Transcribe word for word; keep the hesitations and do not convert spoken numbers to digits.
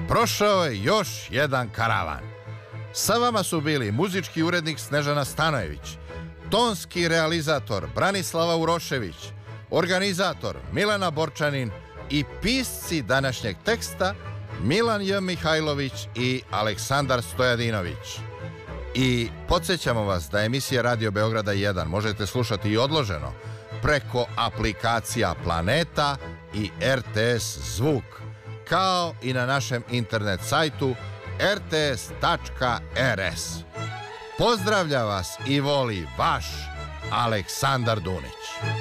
prošao je još jedan karavan. Sa vama su bili muzički urednik Snežana Stanojević, tonski realizator Branislava Urošević, organizator Milana Borčanin i pisci današnjeg teksta Milan J. Mihajlović i Aleksandar Stojadinović. I podsjećamo vas da emisija Radio Beograda jedan možete slušati i odloženo preko aplikacija Planeta i R T S Zvuk, kao i na našem internet sajtu r t s tačka r s. Pozdravlja vas i voli vaš Aleksandar Dunić.